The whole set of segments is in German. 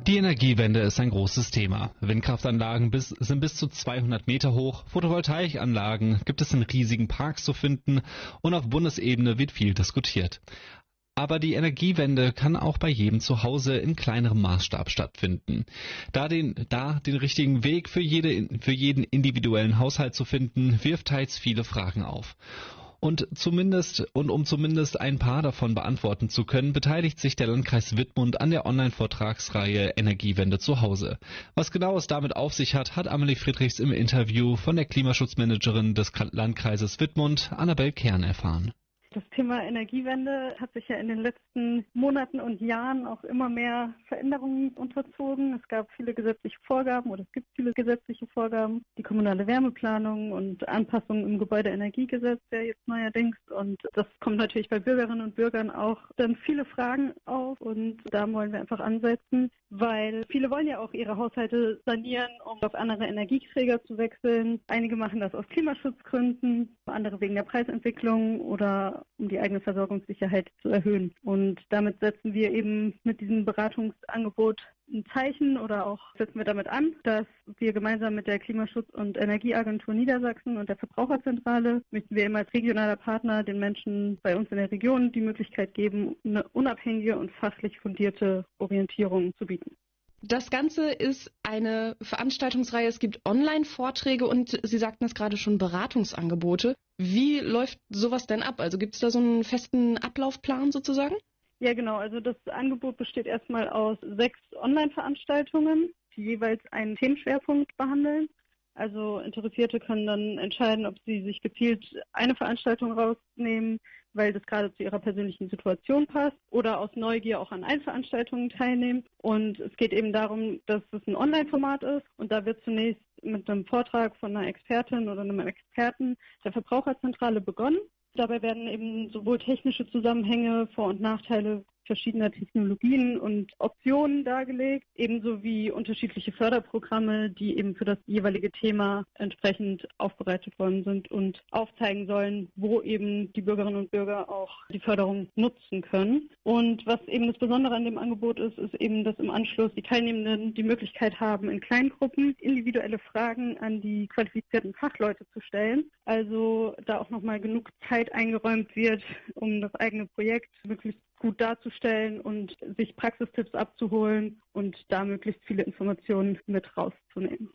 Die Energiewende ist ein großes Thema. Windkraftanlagen sind bis zu 200 Meter hoch, Photovoltaikanlagen gibt es in riesigen Parks zu finden und auf Bundesebene wird viel diskutiert. Aber die Energiewende kann auch bei jedem zu Hause in kleinerem Maßstab stattfinden. Den richtigen Weg für jeden individuellen Haushalt zu finden, wirft teils viele Fragen auf. Um zumindest ein paar davon beantworten zu können, beteiligt sich der Landkreis Wittmund an der Online-Vortragsreihe Energiewende zu Hause. Was genau es damit auf sich hat, hat Amelie Friedrichs im Interview von der Klimaschutzmanagerin des Landkreises Wittmund, Annabel Kern, erfahren. Das Thema Energiewende hat sich ja in den letzten Monaten und Jahren auch immer mehr Veränderungen unterzogen. Es gab viele gesetzliche Vorgaben oder es gibt viele gesetzliche Vorgaben. Die kommunale Wärmeplanung und Anpassungen im Gebäudeenergiegesetz ja jetzt neuerdings. Und das kommt natürlich bei Bürgerinnen und Bürgern auch dann viele Fragen auf. Und da wollen wir einfach ansetzen, weil viele wollen ja auch ihre Haushalte sanieren, um auf andere Energieträger zu wechseln. Einige machen das aus Klimaschutzgründen, andere wegen der Preisentwicklung oder um die eigene Versorgungssicherheit zu erhöhen. Und damit setzen wir eben mit diesem Beratungsangebot ein Zeichen oder auch setzen wir damit an, dass wir gemeinsam mit der Klimaschutz- und Energieagentur Niedersachsen und der Verbraucherzentrale möchten wir eben als regionaler Partner den Menschen bei uns in der Region die Möglichkeit geben, eine unabhängige und fachlich fundierte Orientierung zu bieten. Das Ganze ist eine Veranstaltungsreihe. Es gibt Online-Vorträge und Sie sagten es gerade schon, Beratungsangebote. Wie läuft sowas denn ab? Also gibt es da so einen festen Ablaufplan sozusagen? Ja, genau. Also das Angebot besteht erstmal aus 6 Online-Veranstaltungen, die jeweils einen Themenschwerpunkt behandeln. Also Interessierte können dann entscheiden, ob sie sich gezielt eine Veranstaltung rausnehmen, weil das gerade zu ihrer persönlichen Situation passt, oder aus Neugier auch an Einzelveranstaltungen teilnehmen. Und es geht eben darum, dass es ein Online-Format ist und da wird zunächst mit einem Vortrag von einer Expertin oder einem Experten der Verbraucherzentrale begonnen. Dabei werden eben sowohl technische Zusammenhänge, Vor- und Nachteile verschiedener Technologien und Optionen dargelegt, ebenso wie unterschiedliche Förderprogramme, die eben für das jeweilige Thema entsprechend aufbereitet worden sind und aufzeigen sollen, wo eben die Bürgerinnen und Bürger auch die Förderung nutzen können. Und was eben das Besondere an dem Angebot ist, ist eben, dass im Anschluss die Teilnehmenden die Möglichkeit haben, in Kleingruppen individuelle Fragen an die qualifizierten Fachleute zu stellen. Also da auch nochmal genug Zeit eingeräumt wird, um das eigene Projekt möglichst gut darzustellen und sich Praxistipps abzuholen und da möglichst viele Informationen mit rauszunehmen.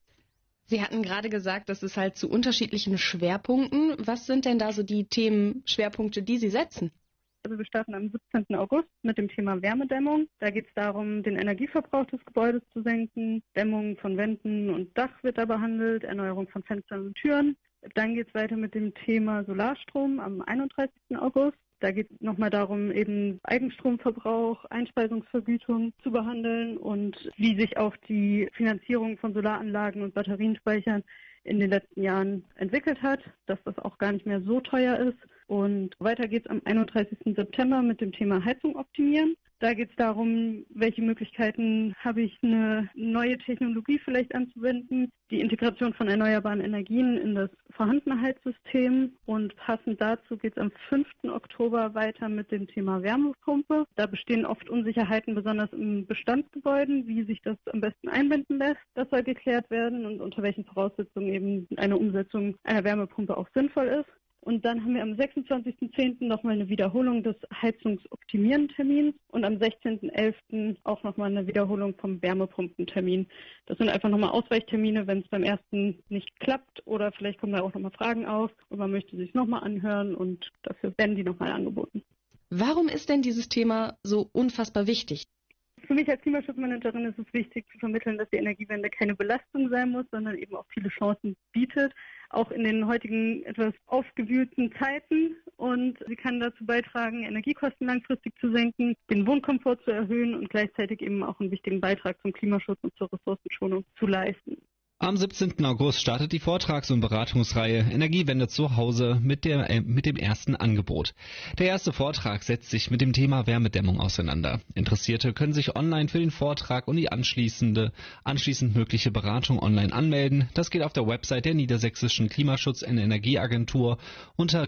Sie hatten gerade gesagt, das ist halt zu unterschiedlichen Schwerpunkten. Was sind denn da so die Themenschwerpunkte, die Sie setzen? Also wir starten am 17. August mit dem Thema Wärmedämmung. Da geht es darum, den Energieverbrauch des Gebäudes zu senken. Dämmung von Wänden und Dach wird da behandelt, Erneuerung von Fenstern und Türen. Dann geht es weiter mit dem Thema Solarstrom am 31. August. Da geht es nochmal darum, eben Eigenstromverbrauch, Einspeisungsvergütung zu behandeln und wie sich auch die Finanzierung von Solaranlagen und Batterienspeichern in den letzten Jahren entwickelt hat, dass das auch gar nicht mehr so teuer ist. Und weiter geht es am 31. September mit dem Thema Heizung optimieren. Da geht es darum, welche Möglichkeiten habe ich, eine neue Technologie vielleicht anzuwenden, die Integration von erneuerbaren Energien in das vorhandene Heizsystem. Und passend dazu geht es am 5. Oktober weiter mit dem Thema Wärmepumpe. Da bestehen oft Unsicherheiten, besonders in Bestandsgebäuden, wie sich das am besten einbinden lässt. Das soll geklärt werden und unter welchen Voraussetzungen eben eine Umsetzung einer Wärmepumpe auch sinnvoll ist. Und dann haben wir am 26.10. nochmal eine Wiederholung des Heizungsoptimieren-Termins und am 16.11. auch nochmal eine Wiederholung vom Wärmepumpentermin. Das sind einfach nochmal Ausweichtermine, wenn es beim ersten nicht klappt oder vielleicht kommen da auch nochmal Fragen auf und man möchte sich nochmal anhören und dafür werden die nochmal angeboten. Warum ist denn dieses Thema so unfassbar wichtig? Für mich als Klimaschutzmanagerin ist es wichtig zu vermitteln, dass die Energiewende keine Belastung sein muss, sondern eben auch viele Chancen bietet, auch in den heutigen etwas aufgewühlten Zeiten. Und sie kann dazu beitragen, Energiekosten langfristig zu senken, den Wohnkomfort zu erhöhen und gleichzeitig eben auch einen wichtigen Beitrag zum Klimaschutz und zur Ressourcenschonung zu leisten. Am 17. August startet die Vortrags- und Beratungsreihe Energiewende zu Hause mit dem ersten Angebot. Der erste Vortrag setzt sich mit dem Thema Wärmedämmung auseinander. Interessierte können sich online für den Vortrag und die anschließend mögliche Beratung online anmelden. Das geht auf der Website der Niedersächsischen Klimaschutz- und Energieagentur unter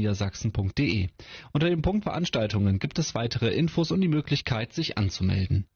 klimaschutz-niedersachsen.de. Unter dem Punkt Veranstaltungen gibt es weitere Infos und die Möglichkeit, sich anzumelden.